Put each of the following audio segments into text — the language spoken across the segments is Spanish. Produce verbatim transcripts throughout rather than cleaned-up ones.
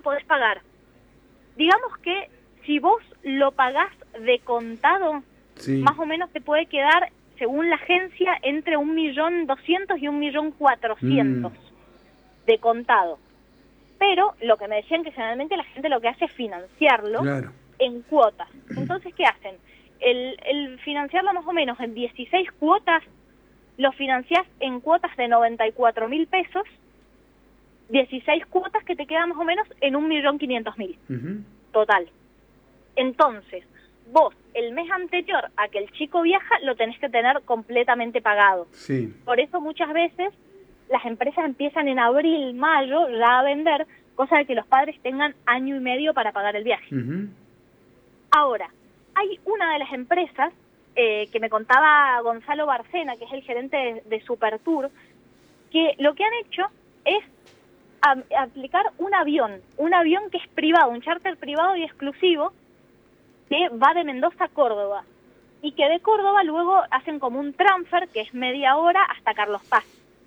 podés pagar. Digamos que si vos lo pagás de contado, sí, más o menos te puede quedar, según la agencia, entre un millón doscientos y un millón cuatrocientos mm. de contado. Pero lo que me decían que generalmente la gente lo que hace es financiarlo, claro, en cuotas. Entonces, ¿qué hacen? El, el financiarlo más o menos en dieciséis cuotas, lo financiás en cuotas de noventa y cuatro mil pesos, dieciséis cuotas que te quedan más o menos en un millón quinientos mil uh-huh. total. Entonces, vos el mes anterior a que el chico viaja lo tenés que tener completamente pagado. Sí. Por eso muchas veces las empresas empiezan en abril, mayo ya a vender, cosa de que los padres tengan año y medio para pagar el viaje. Uh-huh. Ahora, hay una de las empresas eh, que me contaba Gonzalo Barcena, que es el gerente de, de Supertour, que lo que han hecho es a, aplicar un avión, un avión que es privado, un charter privado y exclusivo, que va de Mendoza a Córdoba, y que de Córdoba luego hacen como un transfer, que es media hora, hasta Carlos Paz.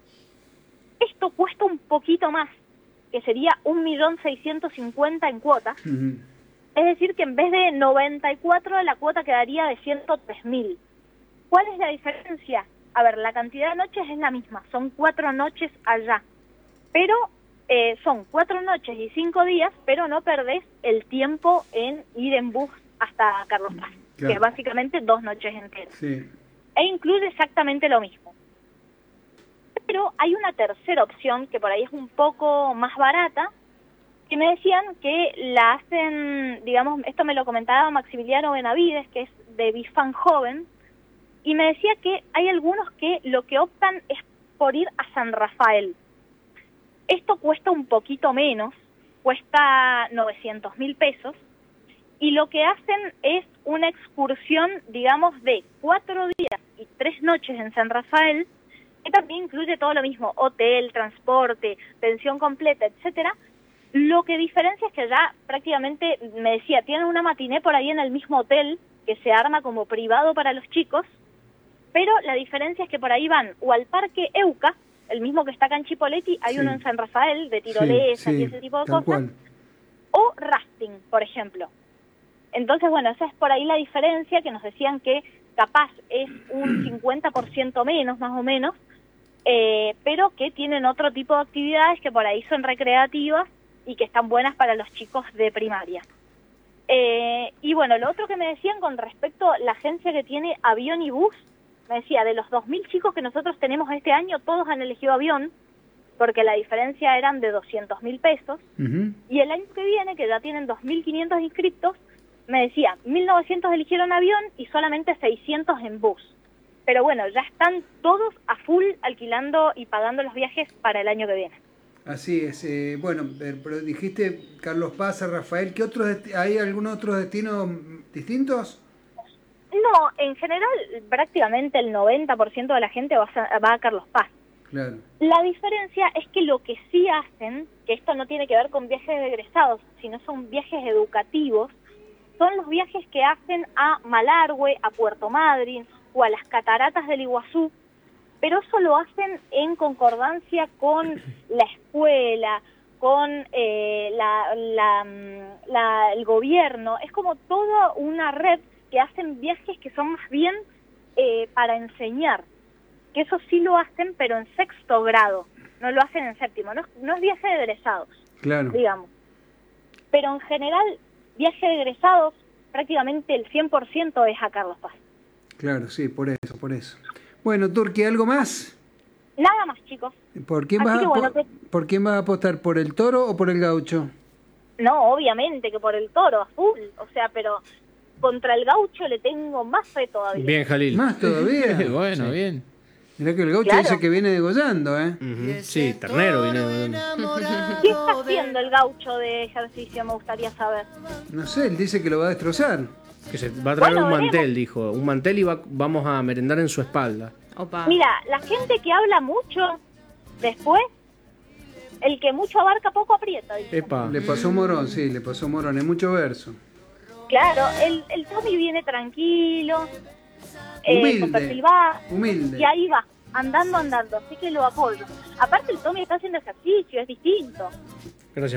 Esto cuesta un poquito más, que sería un millón seiscientos cincuenta en cuotas. Uh-huh. Es decir, que en vez de noventa y cuatro, la cuota quedaría de ciento tres mil. ¿Cuál es la diferencia? A ver, la cantidad de noches es la misma, son cuatro noches allá. Pero eh, son cuatro noches y cinco días, pero no perdés el tiempo en ir en bus hasta Carlos Paz, claro, que es básicamente dos noches enteras. Sí. E incluye exactamente lo mismo. Pero hay una tercera opción, que por ahí es un poco más barata, que me decían que la hacen, digamos, esto me lo comentaba Maximiliano Benavides, que es de Bifan Joven, y me decía que hay algunos que lo que optan es por ir a San Rafael. Esto cuesta un poquito menos, cuesta novecientos mil pesos, y lo que hacen es una excursión, digamos, de cuatro días y tres noches en San Rafael, que también incluye todo lo mismo, hotel, transporte, pensión completa, etcétera. Lo que diferencia es que ya prácticamente, me decía, tienen una matiné por ahí en el mismo hotel, que se arma como privado para los chicos, pero la diferencia es que por ahí van o al Parque Euca, el mismo que está acá en Chipoleti, hay sí, uno en San Rafael, de tirolesa sí, sí, y ese tipo de cosas, cual, o rafting, por ejemplo. Entonces, bueno, esa es por ahí la diferencia, que nos decían que capaz es un cincuenta por ciento menos, más o menos, eh, pero que tienen otro tipo de actividades que por ahí son recreativas y que están buenas para los chicos de primaria. Eh, y bueno, lo otro que me decían con respecto a la agencia que tiene avión y bus, me decía, de los dos mil chicos que nosotros tenemos este año, todos han elegido avión, porque la diferencia eran de doscientos mil pesos, uh-huh. y el año que viene, que ya tienen dos mil quinientos inscriptos, me decía, mil novecientos eligieron avión y solamente seiscientos en bus. Pero bueno, ya están todos a full alquilando y pagando los viajes para el año que viene. Así es. Eh, bueno, pero dijiste Carlos Paz, San Rafael, ¿qué otros ¿hay algunos otros destinos distintos? No, en general prácticamente el noventa por ciento de la gente va a, va a Carlos Paz. Claro. La diferencia es que lo que sí hacen, que esto no tiene que ver con viajes de egresados, sino son viajes educativos, son los viajes que hacen a Malargüe, a Puerto Madryn o a las cataratas del Iguazú, pero eso lo hacen en concordancia con la escuela, con eh, la, la, la, el gobierno. Es como toda una red que hacen viajes que son más bien eh, para enseñar, que eso sí lo hacen, pero en sexto grado, no lo hacen en séptimo, no, no es viaje de egresados, claro, digamos. Pero en general, viaje de egresados, prácticamente el cien por ciento es a Carlos Paz. Claro, sí, por eso, por eso. Bueno, Turqui, ¿algo más? Nada más, chicos. ¿Por quién, vas a, bueno, por, te... ¿Por quién vas a apostar? ¿Por el Toro o por el Gaucho? No, obviamente que por el Toro, a full. O sea, pero contra el Gaucho le tengo más fe todavía. Bien, Jalil. ¿Más todavía? Bueno, sí, bien. Mirá que el Gaucho claro, dice que viene degollando, ¿eh? Uh-huh. Sí, ternero viene degollando. ¿Qué está haciendo el Gaucho de ejercicio? Me gustaría saber. No sé, él dice que lo va a destrozar. Que se va a traer bueno, un veremos. mantel, dijo. Un mantel y va, vamos a merendar en su espalda. Opa. Mira, la gente que habla mucho, después, el que mucho abarca, poco aprieta. Epa. Le pasó Morón, sí, le pasó Morón. Es mucho verso. Claro, el, el Tommy viene tranquilo. Humilde, eh, con perfil bajo, humilde. Y ahí va, andando, andando. Así que lo apoyo. Aparte, el Tommy está haciendo ejercicio, es distinto. Gracias.